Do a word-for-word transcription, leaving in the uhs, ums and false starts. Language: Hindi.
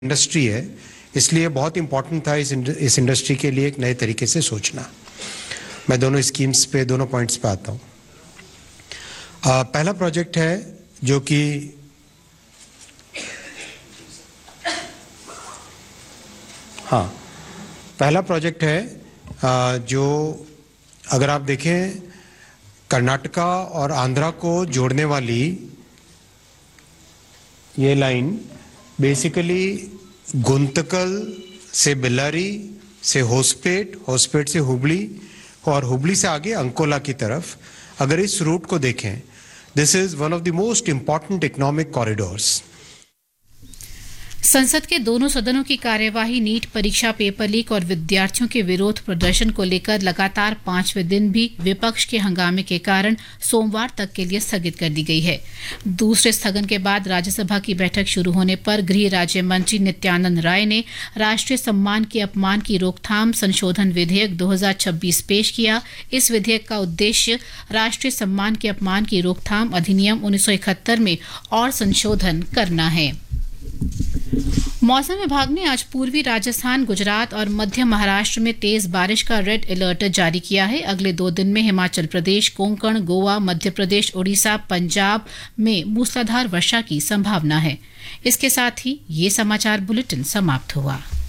इंडस्ट्री है, इसलिए बहुत इंपॉर्टेंट था इस इस इंडस्ट्री के लिए एक नए तरीके से सोचना। मैं दोनों स्कीम्स पे दोनों पॉइंट्स पे आता हूँ। पहला प्रोजेक्ट है जो कि हाँ पहला प्रोजेक्ट है आ, जो अगर आप देखें कर्नाटका और आंध्रा को जोड़ने वाली ये लाइन बेसिकली गुंतकल से बेल्लारी से होसपेट, होसपेट से हुबली और हुबली से आगे अंकोला की तरफ अगर इस रूट को देखें, this is one of the most important economic corridors. संसद के दोनों सदनों की कार्यवाही नीट परीक्षा पेपर लीक और विद्यार्थियों के विरोध प्रदर्शन को लेकर लगातार पांचवें दिन भी विपक्ष के हंगामे के कारण सोमवार तक के लिए स्थगित कर दी गई है। दूसरे स्थगन के बाद राज्यसभा की बैठक शुरू होने पर गृह राज्य मंत्री नित्यानंद राय ने राष्ट्रीय सम्मान के अपमान की रोकथाम संशोधन विधेयक दो हज़ार छब्बीस पेश किया। इस विधेयक का उद्देश्य राष्ट्रीय सम्मान के अपमान की रोकथाम अधिनियम उन्नीस सौ इकहत्तर में और संशोधन करना है। मौसम विभाग ने आज पूर्वी राजस्थान, गुजरात और मध्य महाराष्ट्र में तेज बारिश का रेड अलर्ट जारी किया है। अगले दो दिन में हिमाचल प्रदेश, कोंकण, गोवा, मध्य प्रदेश, ओडिशा, पंजाब में मूसलाधार वर्षा की संभावना है। इसके साथ ही ये समाचार बुलेटिन समाप्त हुआ।